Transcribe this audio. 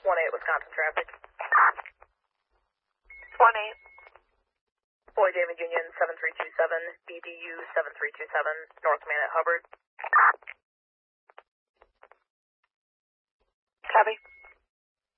1-8 Wisconsin traffic. 1-8. Boy David Union 7327, BDU 7327, North Main at Hubbard. Copy.